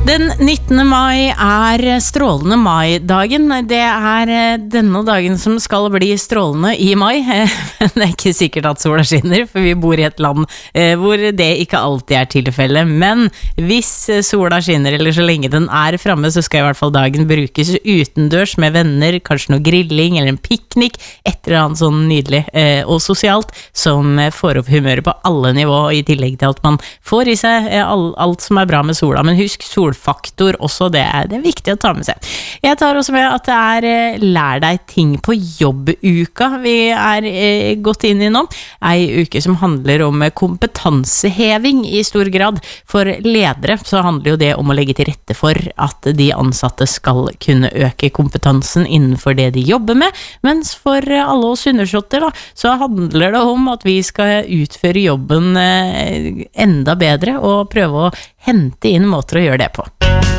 Den 19. mai strålende mai-dagen. Det denne dagen som skal bli strålende i mai. Men det ikke sikkert at sola skinner, for vi bor i et land hvor det ikke alltid tilfellet. Men hvis sola skinner, eller så lenge den fremme, så skal i hvert fall dagen brukes utendørs med venner, kanskje noe grilling eller en piknik, et eller annet sånn nydelig og sosialt, som får opp humøret på alle nivå, i tillegg til at man får i seg alt som bra med sola. Men husk solfaktor også, det viktig å ta med seg. Jeg tar også med at det lær deg ting på jobbuka vi gått inn i nå. En uke som handler om kompetanseheving i stor grad. For ledere så handler jo det om å legge til rette for at de ansatte skal kunne øke kompetansen innenfor det de jobber med, mens for alle oss undersåtter da, så handler det om at vi skal utføre jobben enda bedre og prøve å hente inn måter å gjøre det på.